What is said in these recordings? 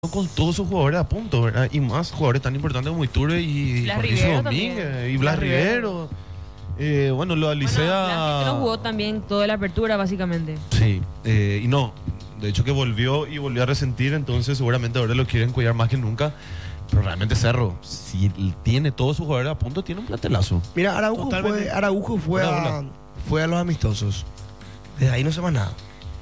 con todos sus jugadores a punto, ¿verdad? Y más jugadores tan importantes como Iturbe y Blas Patricio Rivero Domínguez también. y Blas Rivero. Bueno, lo de Bueno, Alicea. Blas no jugó también toda la apertura, básicamente. Sí, y no, de hecho que volvió a resentir, entonces seguramente ahora lo quieren cuidar más que nunca. Pero realmente Cerro, si tiene todos sus jugadores a punto, tiene un plantelazo. Mira, Totalmente. Araujo Hola. fue a los amistosos. Desde ahí no sé más nada.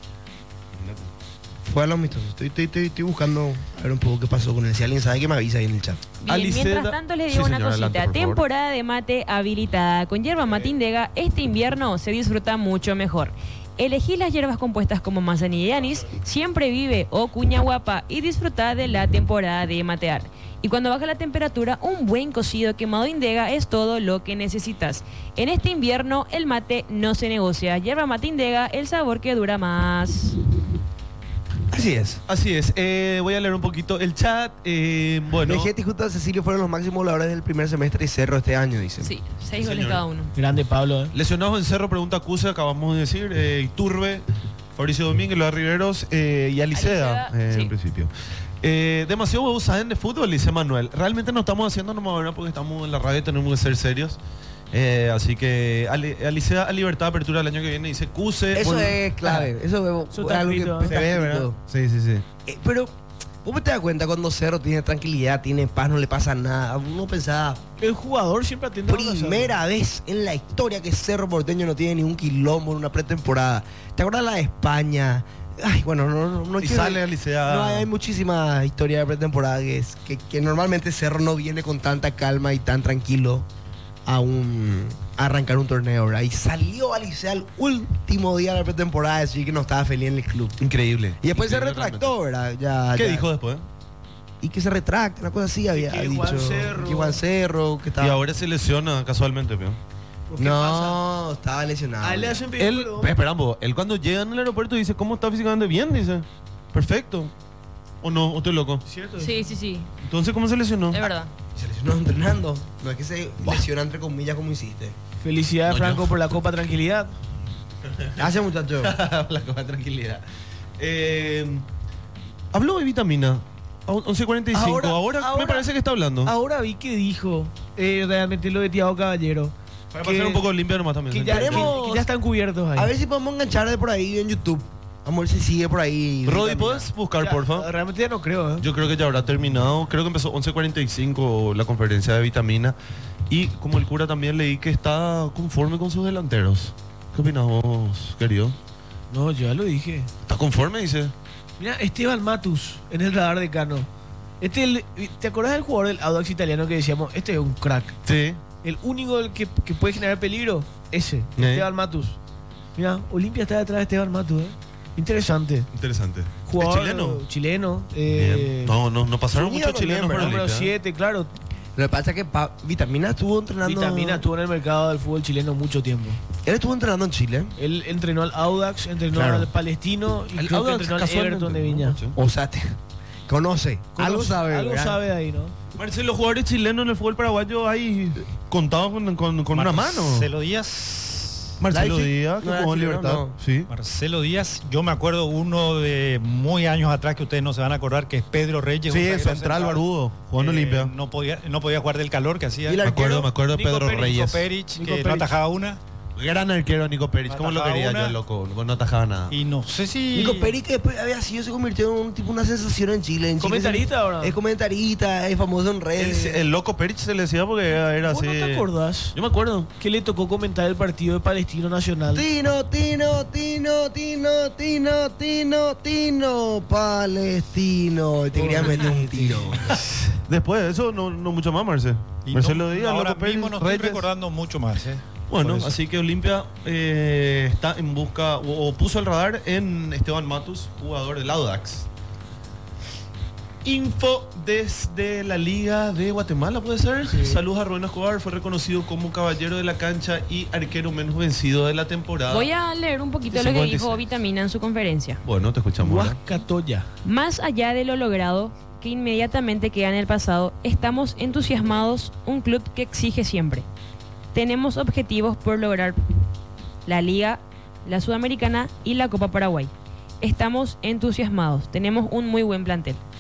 Fue a los amistosos. Estoy buscando a ver un poco qué pasó con él. Si alguien sabe, que me avisa ahí en el chat. Bien, Alicea- mientras tanto les Sí, digo una señora, cosita. adelante, por favor. Temporada de mate habilitada. Con hierba matindega, este invierno se disfruta mucho mejor. Elegí las hierbas compuestas como manzanilla y anís, siempre vive o cuña guapa y disfruta de la temporada de matear. Y cuando baja la temperatura, un buen cocido quemado Indega es todo lo que necesitas. En este invierno, el mate no se negocia. Hierba mate Indega, el sabor que dura más. Así es. Así es, voy a leer un poquito el chat. Bueno, Vegeta y Junta Cecilio fueron los máximos goleadores del primer semestre y Cerro este año, dicen. Sí, 6 goles Señor. cada uno. Grande Pablo, lesionados en Cerro, pregunta Cuse, acabamos de decir. Iturbe, Fabricio Domínguez, Blas Riveros y Alicea, Alicea, sí. en principio. Demasiado huevos saben de fútbol, dice Manuel. Realmente no estamos haciendo nomás porque estamos en la radio y tenemos que ser serios. Así que Alicea a libertad de apertura el año que viene, dice Cuse. Eso es clave. Eso Eso es está algo escrito, que Se ve, ¿verdad? Sí, sí, sí. Pero, ¿cómo te das cuenta cuando Cerro tiene tranquilidad, tiene paz, no le pasa nada? Uno pensaba, el jugador siempre atiende a la primera vez en la historia que Cerro Porteño no tiene ni un quilombo en una pretemporada. ¿Te acuerdas la de España? Ay, bueno, no Y quiero- sale Alicea. No, hay muchísima historia de pretemporada que normalmente Cerro no viene con tanta calma y tan tranquilo a arrancar un torneo, ¿verdad? Y salió Alicea al último día de la pretemporada a decir que no estaba feliz en el club. Increíble. Y después se Increíble retractó, ¿verdad? realmente. ¿Qué Ya. dijo después? Y que se retracte, una cosa así había que dicho. Juan Cerro. Que Juan Cerro, que estaba... Y ahora se lesiona casualmente, peor. ¿Qué pasa? No, estaba lesionado. A él le hacen Él, pedido. esperamos, él cuando llega en el aeropuerto dice, ¿cómo está físicamente? Bien, dice. Perfecto. ¿O no? ¿O estoy loco? ¿Cierto? Sí, sí, sí. Entonces, ¿cómo se lesionó? Es verdad. Se lesionó entrenando. No es que se lesiona entre comillas como hiciste. Felicidades, No, Franco, yo. por la Copa Tranquilidad. Gracias, muchachos. La copa tranquilidad. Habló de vitamina. A 11:45. Ahora me parece que está hablando. Ahora vi que dijo realmente lo de Thiago Caballero. Para que- pasar un poco limpio nomás también. Que ¿sí? ya, Queremos- que ya están cubiertos ahí. A ver si podemos enganchar de por ahí en YouTube. Vamos a ver si sigue por ahí. Rodi, Vitamina. ¿puedes buscar, Ya, porfa? Realmente ya no creo, ¿eh? Yo creo que ya habrá terminado. Creo que empezó 11:45 la conferencia de vitamina. Y como el cura también leí que está conforme con sus delanteros. ¿Qué opinas vos, querido? No, yo ya lo dije. ¿Estás conforme? Dice. Mira, Esteban Matus en el radar de Cano. ¿Te acordás del jugador del Audax italiano que decíamos, este es un crack? Sí. El único que puede generar peligro, ese, Esteban Matus. Mira, Olimpia está detrás de Esteban Matus, ¿eh? Interesante. Interesante. Jugador ¿Es chileno? Chileno. Bien. No pasaron Zúñiga muchos chilenos también, por ¿verdad? Número Olimpia. 7, claro. Lo que pasa es que Vitamina estuvo entrenando. Vitamina estuvo en el mercado del fútbol chileno mucho tiempo. Él estuvo entrenando en Chile. Él entrenó al Audax, entrenó Claro. al Palestino y El creo que Audax entrenó al casualmente, Everton de ¿no? Viña. Sí. O sea, conoce. Algo sabe. Algo ¿verdad? sabe de ahí, ¿no? Marcelo, los jugadores chilenos en el fútbol paraguayo hay contados con una mano. Marcelo Díaz. Marcelo Leipzig, Díaz, que no era jugó en chileno, Libertad. no. Sí. Marcelo Díaz, yo me acuerdo uno de muy años atrás que ustedes no se van a acordar, que es Pedro Reyes. Sí, un zaguero central barbudo, jugó en Olimpia. No podía jugar del calor que hacía. ¿Y el Me arquero? acuerdo de Nico Pedro Pérez, Reyes. Nico Perich, Nico que no Perich. atajaba una. Gran arquero Nico Pérez. ¿Cómo lo Atajaba quería una. yo, loco? No atajaba nada. Y no sé si. Nico Peri, que después había sido, se convirtió en un tipo, una sensación en Chile. En Chile ¿Comentarista ahora? Es comentarista, es famoso en redes. El loco Perich se le decía porque era ¿Vos así. no te acordás Yo me acuerdo. que le tocó comentar el partido de Palestino Nacional? Tino, Palestino. Y te quería meter un tiro. Después de eso, no mucho más, Marcel. y Marcelo no- Díaz, ahora Loco Pérez, mismo no estoy Reyes. recordando mucho más. Bueno, Por eso. así que Olimpia está en busca, o puso el radar en Esteban Matus, jugador del Audax. Info desde la Liga de Guatemala, ¿puede ser? Sí. Saludos a Rubén Escobar, fue reconocido como caballero de la cancha y arquero menos vencido de la temporada. Voy a leer un poquito lo que 56. dijo Vitamina en su conferencia. Bueno, te escuchamos ahora. Huascatoya. Más allá de lo logrado, que inmediatamente queda en el pasado, estamos entusiasmados, un club que exige siempre. Tenemos objetivos por lograr la Liga, la Sudamericana y la Copa Paraguay. Estamos entusiasmados, tenemos un muy buen plantel.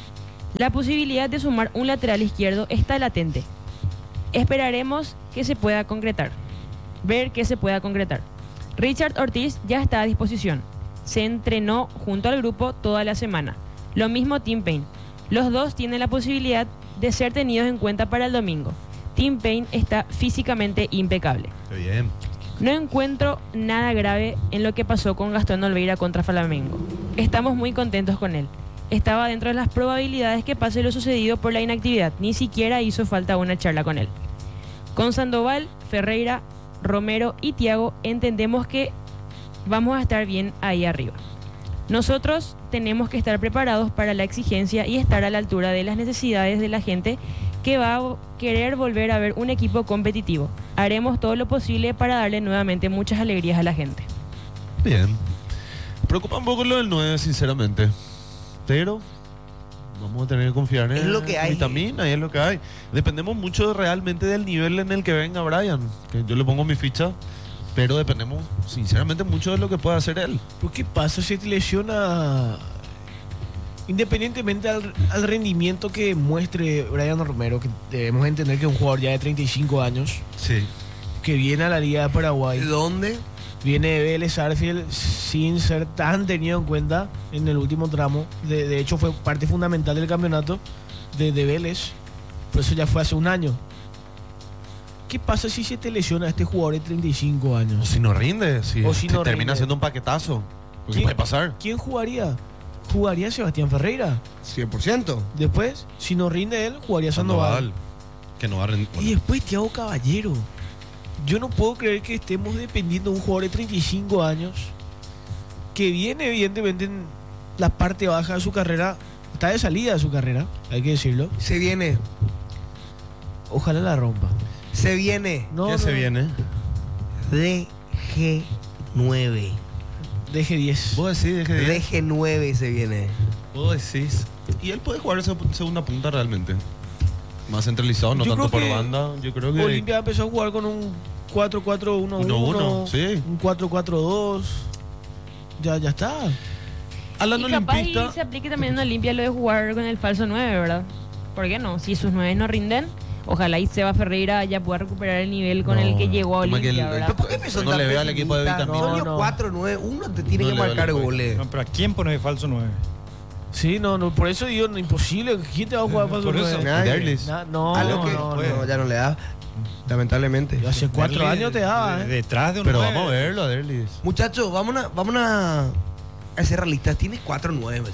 La posibilidad de sumar un lateral izquierdo está latente. Esperaremos que se pueda concretar. Ver que se pueda concretar. Richard Ortiz ya está a disposición. Se entrenó junto al grupo toda la semana. Lo mismo Tim Payne. Los dos tienen la posibilidad de ser tenidos en cuenta para el domingo. Tim Payne está físicamente impecable. Qué bien. No encuentro nada grave en lo que pasó con Gastón Olveira contra Flamengo. Estamos muy contentos con él. Estaba dentro de las probabilidades que pase lo sucedido por la inactividad. Ni siquiera hizo falta una charla con él. Con Sandoval, Ferreira, Romero y Thiago entendemos que vamos a estar bien ahí arriba. Nosotros tenemos que estar preparados para la exigencia y estar a la altura de las necesidades de la gente que va a querer volver a ver un equipo competitivo. Haremos todo lo posible para darle nuevamente muchas alegrías a la gente. Bien. Preocupa un poco lo del 9, sinceramente. Pero vamos a tener que confiar en Es lo que hay. Vitamina y es lo que hay. Dependemos mucho realmente del nivel en el que venga Brian. Que yo le pongo mi ficha, pero dependemos sinceramente mucho de lo que pueda hacer él. ¿Pero qué pasa si te lesiona? Independientemente al rendimiento que muestre Brian Romero, que debemos entender que es un jugador ya de 35 años, Sí. que viene a la Liga de Paraguay, ¿De dónde? viene de Vélez Sarsfield sin ser tan tenido en cuenta en el último tramo. De hecho, fue parte fundamental del campeonato de Vélez, pero eso ya fue hace un año. ¿Qué pasa si se te lesiona a este jugador de 35 O años? si no rinde, si, O si no termina rinde. siendo un paquetazo. ¿Qué ¿Quién- puede pasar? ¿Quién jugaría? ¿Jugaría Sebastián Ferreira? 100%. Después, si no rinde él, jugaría Sandoval. Que no va a rendir. Y después Thiago Caballero. Yo no puedo creer que estemos dependiendo de un jugador de 35 años que viene evidentemente en la parte baja de su carrera. Está de salida de su carrera, hay que decirlo. Se viene. Ojalá la rompa. Se viene. No, ¿Qué no, se viene? DG9. Deje 10. Vos decís, deje de- DG9 se viene. Vos decís. Y él puede jugar esa segunda punta realmente. Más centralizado, no Yo tanto por creo que banda. Yo creo que. Olimpia empezó a jugar con un 4-4-1-1, 1-1, sí. un 4-4-2. Ya está. Alan Y capaz y Olimpista. se aplique también en Olimpia lo de jugar con el falso 9, ¿verdad? ¿Por qué no? Si sus 9 no rinden, ojalá y Seba Ferreira ya pueda recuperar el nivel con No, el que llegó a tema que Olimpia, el- ¿verdad? ¿Pero por qué empezó No tan le veo al equipo de pesimista? Vitamina. Antonio No, no. 4-9. Uno te tiene No que le veo marcar al equipo. goles. No, pero ¿a quién pone falso 9? Sí, no, por eso digo, no, imposible. ¿Quién te va a jugar falso Por eso. 9? Nadie. Derlis. No, A lo que no. ya no le da. Lamentablemente. Hace 4 Darle años te daba, ¿eh? Detrás de un Pero 9. vamos a verlo, a Derlis. Muchachos, vamos a ser realistas. Tienes 4-9.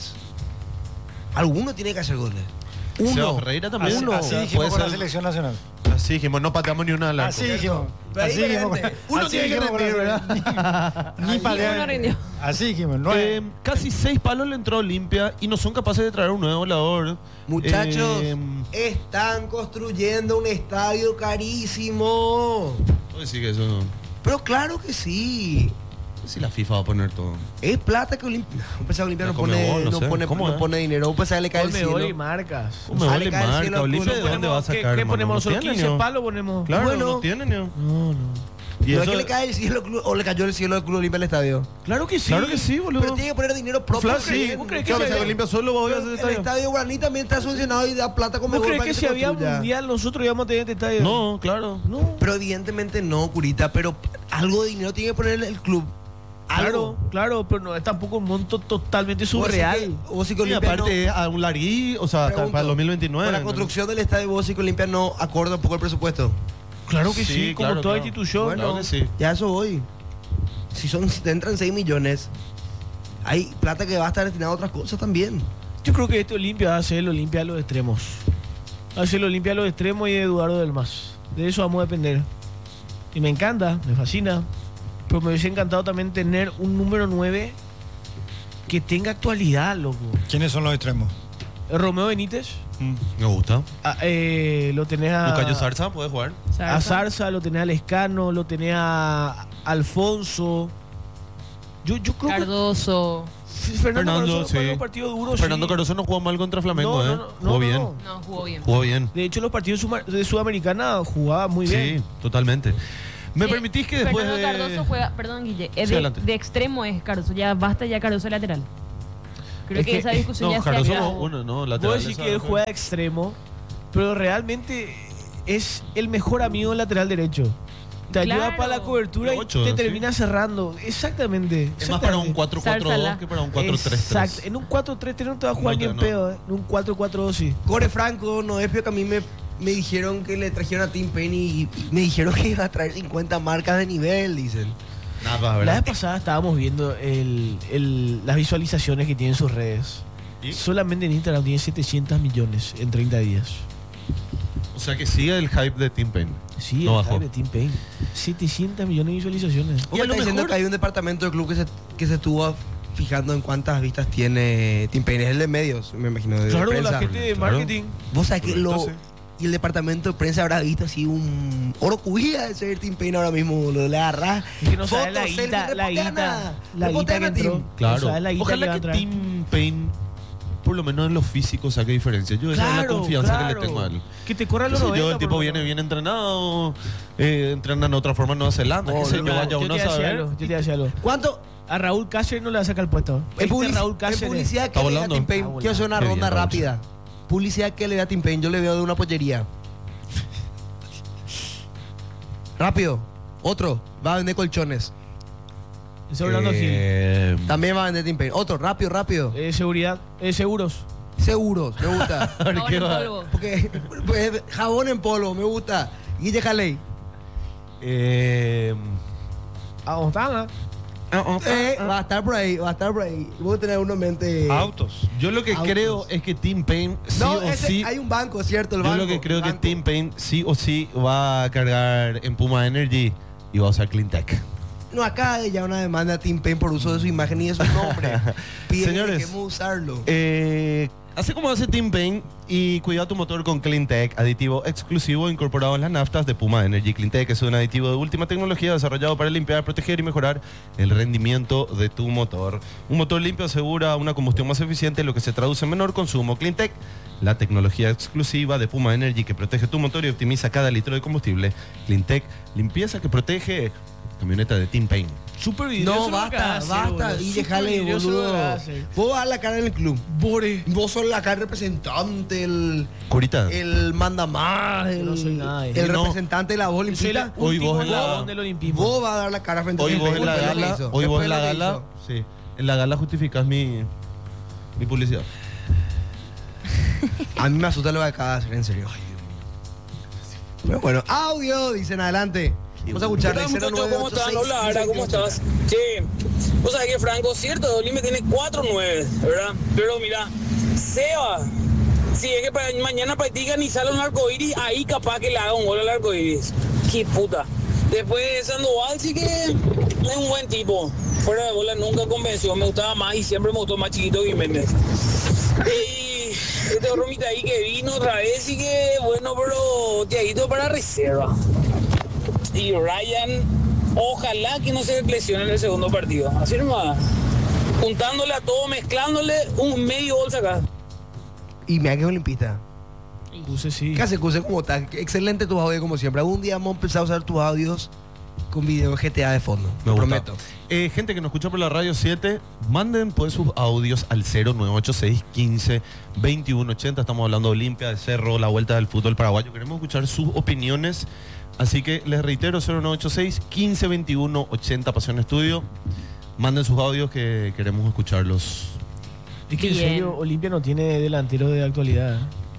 Alguno tiene que hacer goles. Seba Uno. Ferreira también. Uno. Así Puede dijimos con la ser- selección nacional. Así dijimos, no pateamos ni una al arco. Así dijimos. Pero Así ahí dijimos. diferente. Uno así tiene que dijimos con la rendir, selección. Ni Ninguno patear. rindió. Así dijimos. 9. Casi 6 palos le entró a Olimpia y no son capaces de traer un nuevo volador. Muchachos, están construyendo un estadio carísimo. Puedo decir que eso. Pero claro que sí. Si la FIFA va a poner todo. Es plata que Olimpia. Un pesado Olimpia La no pone, Conmebol, no no sé. pone, ¿Cómo no es? pone dinero. Un pesado le cae el Conmebol y cielo. marcas. ¿Cómo me Sale vale caer el cielo marca? al Olimpia, club. ¿de dónde va a ¿Qué, sacar? qué hermano? ponemos? No ¿Solo tiene, 15 ¿no? palos ponemos? Claro, Bueno. no tienen, ¿no? No, no. Y No eso, es que le cae el cielo al club, o le cayó el cielo al club Olimpia al estadio. Claro que sí. Claro que sí, boludo. Pero tiene que poner dinero propio. Claro, sí. ¿Vos crees ¿Qué que va a se hacer ve? Olimpia solo? Voy a hacer El estadio. estadio Guaraní también está subvencionado y da plata como ¿Vos gol crees para que se si había construya. mundial nosotros íbamos a tener este estadio? No, claro. No. Pero evidentemente no, Curita. Pero algo de dinero tiene que poner el club. Claro, Algo. claro, pero no es tampoco un monto totalmente Vos decís surreal. que- vos sí que Y Olimpia aparte, a un larguí, o sea, hasta Pregunto, para el 2029. Con la ¿no? construcción del estadio vos sí que Olimpia no acorda un poco el presupuesto. Claro que Sí, sí, como claro, toda claro. institución. Bueno, Claro que sí. Ya eso voy. Si entran 6 millones, hay plata que va a estar destinada a otras cosas también. Yo creo que este Olimpia va a ser el Olimpia de los extremos. Va a ser el Olimpia de los extremos y de Eduardo del Mas. De eso vamos a depender. Y me encanta, me fascina. Pero me hubiese encantado también tener un número 9 que tenga actualidad, loco. ¿Quiénes son los extremos? Romeo Benítez, Me gusta. lo tenés a... Lucayo Zarza puede jugar. A Zarza, lo tenés a Lescano, lo tenés a Alfonso. Yo creo Cardoso. que Fernando Cardoso sí. fue un partido duro. Fernando sí. Cardoso no jugó mal contra Flamengo, No, ¿eh? no, no, Jugó no, bien. no. No, jugó bien. Jugó bien. De hecho, los partidos de Sudamericana jugaba muy bien. Sí, totalmente. ¿Me Sí, permitís que después Fernando de... Cardoso juega, perdón Guille, Sí, adelante. de extremo es Cardoso, ya basta ya Cardoso lateral. Creo Es que que- esa discusión No, ya se Jaroso acabó. uno, no, Vos lateral. decís esa- que él juega extremo, pero realmente es el mejor amigo del lateral derecho. Te ayuda Claro. para la cobertura y Ocho, te sí. termina cerrando. Exactamente. Es más para un exactamente. 4-4-2 Zarzala. que para un 4-3-3. Exacto. En un 4-3-3 no te va a jugar No ni te- en no. pedo, ¿eh? En un 4-4-2 sí. Core Franco, no es que a mí me dijeron que le trajeron a Tim Payne y me dijeron que iba a traer 50 marcas de nivel, dicen. Nada, La ¿verdad? vez pasada estábamos viendo las visualizaciones que tiene en sus redes. ¿Y? Solamente en Instagram tiene 700 millones en 30 días. O sea que sigue el hype de Tim Payne. Sí, No el bajó. hype de Tim Payne. 700 millones de visualizaciones. ¿Vos Y a me lo estás diciendo mejor- que hay un departamento del club que se estuvo fijando en cuántas vistas tiene Tim Payne? Es el de medios, me imagino, de Claro, prensa. la gente de Claro. marketing. Vos sabés que Correcto, sí. y el departamento de prensa habrá visto así un oro cubía de ser Tim Payne ahora mismo, lo le agarrás. Es que no sabe fotos, la selfie, guita, la repostean guita, a- la guita repostean que a Tim. entró. Claro. No sabe la guita que va Ojalá a que entrar. Tim Payne, por lo menos en lo físico, saque diferencia. Yo esa es la Claro, confianza que claro. le tengo a él. Que te corra Qué los sé 90. yo, el tipo por lo viene menos. bien entrenado, entrena de otra forma en Nueva Zelanda, No, qué sé no, yo, no, vaya yo uno te a voy a decir saber. algo, yo te voy a decir algo. ¿Cuánto? A Raúl Cáceres no le va a sacar el puesto. En, Raúl en Cáceres. publicidad que Está le da volando. Tim Payne. Está Quiero hacer una Qué ronda bien, Raúl. rápida. Publicidad que le da Tim Payne. Yo le veo de una pollería. Rápido. Otro. Va a vender colchones. Estoy hablando aquí. También va a vender Tim Payne. Otro. Rápido, rápido. Seguridad, seguros. Seguros. Me gusta. Jabón ¿Qué en va? polvo. Porque pues, jabón en polvo. Me gusta. Guille Jaley. Vamos, está. Va a estar por ahí. Va a estar por ahí. Voy a tener uno en mente. Autos. Yo lo que Autos. creo es que Tim Payne sí No, o ese- sí. hay un banco, ¿cierto? El Yo banco. lo que creo el que banco. Tim Payne sí o sí va a cargar en Puma Energy y va a usar Cleantech. No, acá hay ya una demanda a Tim Payne por uso de su imagen y de su nombre. Piden Señores, que dejemos usarlo. Así como hace Tim Payne y cuida tu motor con Cleantech, aditivo exclusivo incorporado en las naftas de Puma Energy. Cleantech es un aditivo de última tecnología desarrollado para limpiar, proteger y mejorar el rendimiento de tu motor. Un motor limpio asegura una combustión más eficiente, lo que se traduce en menor consumo. Cleantech, la tecnología exclusiva de Puma Energy que protege tu motor y optimiza cada litro de combustible. Cleantech, limpieza que protege. Camioneta de Tim Payne. Super vidrioso. No, basta. Y déjale, boludo. Vos vas a la cara en el club. Bore. Vos sos la cara representante, Curita. el mandamás, Yo no soy nada, el no. representante de la voz Yo soy el limpita. Hoy vos último en la- eslabón del olimpismo. Vos vas a dar la cara frente a Hoy Tim vos Payne. en la Después de lo que gala, hizo. hoy vos Después en de la lo que gala, hizo. sí, en la gala justificás mi publicidad. A mí me asusta lo que acaba de hacer, en serio. Pero bueno, audio, dicen adelante. Vamos a escucharle. Hola muchachos, ¿cómo están? Hola, Ara, ¿cómo 0986. estás? Che, vos sabés que Franco, cierto, Olimpe tiene 4-9, ¿verdad? Pero mira, Seba, si es que mañana practican y sale un arcoíris, ahí capaz que le haga un gol al arcoíris. Qué puta. Después Sandoval sí que es un buen tipo. Fuera de bola nunca convenció, me gustaba más y siempre me gustó más chiquito que Méndez. Y este otro mitad ahí que vino otra vez y que bueno, pero Tiaguito para reserva. Y Ryan, ojalá que no se lesione en el segundo partido. Así nomás, juntándole a todo, mezclándole un medio gol sacado. Y me hagas olimpista. Cuse sí. ¿Qué hace, Cuse? ¿Cómo estás? Excelente tus audios, como siempre. Algún día vamos a empezar a usar tus audios con video GTA de fondo. Me Lo gusta. prometo. Gente que nos escucha por la radio 7, manden pues sus audios al 0986 15 2180. Estamos hablando de Olimpia, de Cerro, la vuelta del fútbol paraguayo. Queremos escuchar sus opiniones. Así que les reitero, 0986 15 21 80 Pasión Estudio. Manden sus audios que queremos escucharlos. Es que en Bien. serio, Olimpia no tiene delantero de actualidad.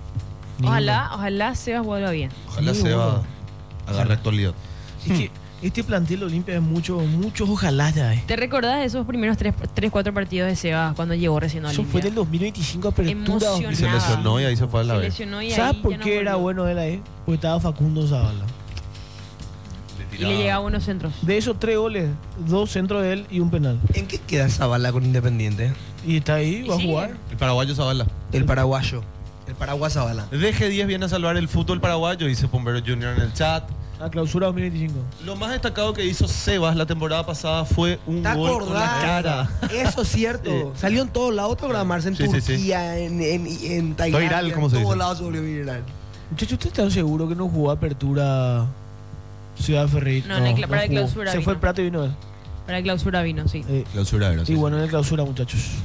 Ojalá Sebas vuelva bien. Ojalá Sí, Seba bueno. agarre actualidad. Es que este plantel de Olimpia es muchos ojalá ya. ¿Te recordás de esos primeros 3-4 partidos de Sebas cuando llegó recién a Eso Olimpia? fue del 2025 apertura. Emocionado. Y se lesionó y ahí se fue a la Se vez. lesionó y ¿Sabes ahí por ya no qué era volvió. bueno él ahí? Porque estaba Facundo Zavala. Y le llegaba unos centros. De esos 3 goles, 2 centros de él y un penal. ¿En qué queda esa bala con Independiente? Y está ahí, Y va a sigue. jugar. El paraguayo Zavala. El paraguayo. El Paraguay Zabala. DG10 viene a salvar el fútbol paraguayo, dice Pombero Junior en el chat. La clausura 2025. Lo más destacado que hizo Sebas la temporada pasada fue un ¿Te gol con la acordás? cara. Eso es cierto. Sí. Salió en todos lados programarse en Sí, sí, sí. Turquía, en Tailandia. Viral, ¿cómo se en todos dice? lados se volvió viral. Muchachos, ¿ustedes están seguros que no jugó apertura Ciudad Ferreira? No, en el para el jugó. clausura Se vino. fue el Prato y vino él. Para clausura vino, sí. Clausura era, Y sí, bueno, en el clausura, muchachos. sí.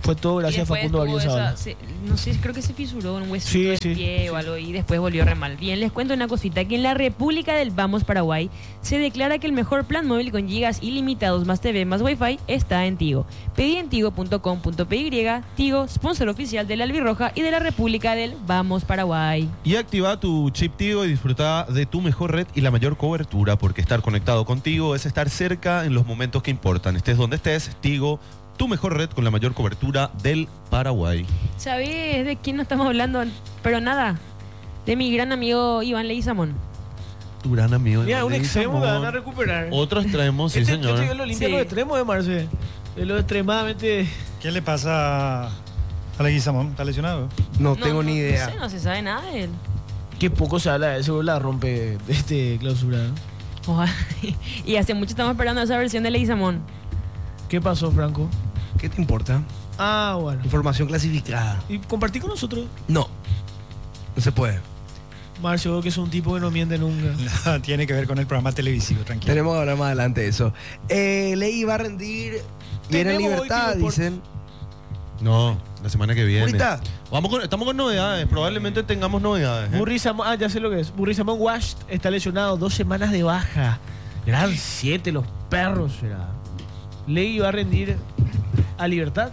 Fue todo Y gracias a después Facundo tuvo Barrios no sé, creo que se fisuró un huesito Sí, del sí, pie sí. o algo y después volvió re mal. Bien, les cuento una cosita, que en la República del Vamos Paraguay se declara que el mejor plan móvil con gigas ilimitados más TV más Wi-Fi está en Tigo. Pedí en tigo.com.py. Tigo, sponsor oficial de la Albirroja y de la República del Vamos Paraguay. Y activa tu chip Tigo y disfruta de tu mejor red y la mayor cobertura, porque estar conectado contigo es estar cerca en los momentos que importan. Estés donde estés, Tigo, tu mejor red con la mayor cobertura del Paraguay. ¿Sabés de quién no estamos hablando? Pero nada, de mi gran amigo Iván Leguizamón. Tu gran amigo. Mira, un Iván extremo que Leguizamón. van a recuperar. Otro extremo, sí, Yo señor. te digo lo limpio Sí. los extremos de Marce. De lo extremadamente. ¿Qué le pasa a Leguizamón? ¿Está lesionado? No tengo ni idea. No sé, no se sabe nada de él. Qué poco se habla de eso, la rompe clausura. ¿No? Ojalá. Y hace mucho estamos esperando esa versión de Leguizamón. ¿Qué pasó, Franco? ¿Qué te importa? Ah, bueno. Información clasificada. ¿Y compartí con nosotros? No. No se puede. Marcio, que es un tipo que no miente nunca. Tiene que ver con el programa televisivo, tranquilo. Tenemos que hablar más adelante de eso. Ley va a rendir. Viene en Tenemos libertad, hoy Tigo Sports. dicen. No, la semana que viene. Ahorita. Estamos con novedades, probablemente tengamos novedades. ¿eh? Burri Samón, ya sé lo que es. Burri Samón Wash está lesionado, 2 semanas de baja. Eran 7 los perros, era. Ley va a rendir a libertad.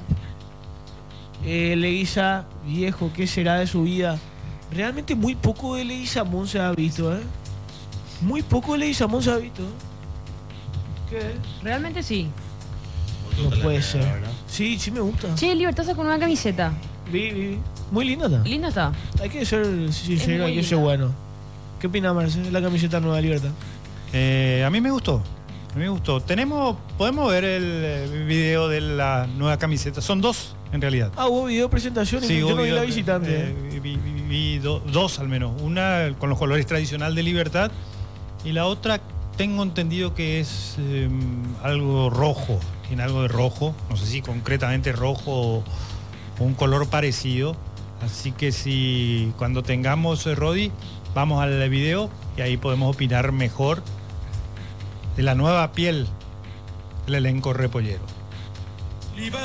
Leguiza, viejo, ¿qué será de su vida? Realmente muy poco de Leguizamón se ha visto, ¿eh? Muy poco de Leguizamón se ha visto. ¿Qué? Realmente sí. No puede ser. Sí, sí me gusta. Che, Libertad sacó una camiseta. Vi. Muy linda está. Linda está. Hay que ser sincero, muy hay que ser linda. bueno. ¿Qué opina Marce? La camiseta nueva de Libertad. A mí me gustó. A mí me gustó. Podemos ver el video de la nueva camiseta. Son 2, en realidad. Ah, hubo video presentación y yo no vi la visitante. Vi dos al menos. Una con los colores tradicional de Libertad y la otra tengo entendido que es algo rojo. Tiene algo de rojo. No sé si concretamente rojo o un color parecido. Así que si cuando tengamos Rodi, vamos al video y ahí podemos opinar mejor de la nueva piel del elenco repollero.